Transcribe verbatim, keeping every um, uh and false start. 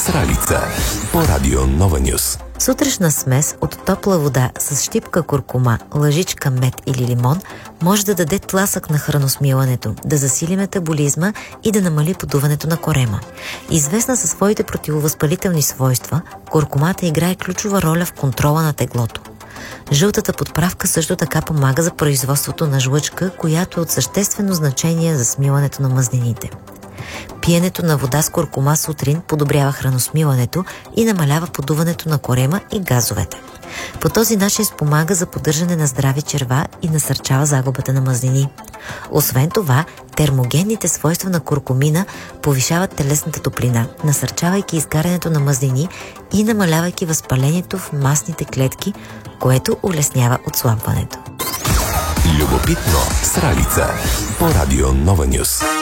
Сралица по радио Нова Нюс. Сутрешна смес от топла вода с щипка куркума, лъжичка мед или лимон може да даде тласък на храносмилането, да засили метаболизма и да намали подуването на корема. Известна със своите противовъзпалителни свойства, куркумата играе ключова роля в контрола на теглото. Жълтата подправка също така помага за производството на жлъчка, която е от съществено значение за смилането на мазнините. Пиенето на вода с куркума сутрин подобрява храносмилането и намалява подуването на корема и газовете. По този начин спомага за поддържане на здрави черва и насърчава загубата на мазнини. Освен това, термогенните свойства на куркумина повишават телесната топлина, насърчавайки изгарянето на мазнини и намалявайки възпалението в масните клетки, което улеснява отслабването. Любопитно Сралица по радио Нова Нюс.